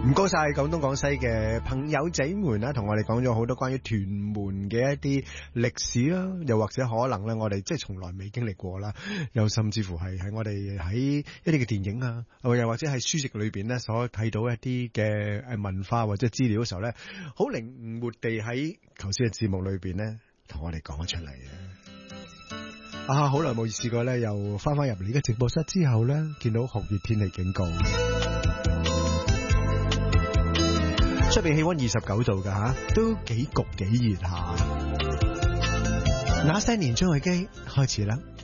唔該晒廣東廣西嘅朋友仔們啦，同我哋講咗好多關於屯門嘅一啲歷史啦，又或者可能咧我哋即係從來未經歷過啦，又甚至乎係喺我哋喺一啲嘅電影啊，又或者喺書籍裏邊咧所睇到一啲嘅文化或者資料嘅時候咧，好靈活地喺頭先嘅節目裏邊咧同我哋講咗出嚟嘅。啊，好耐冇試過咧，又翻入嚟呢個直播室之後咧，見到酷熱天氣警告。出邊氣溫29度噶吓，都幾焗幾熱下。那些年張偉基開始啦。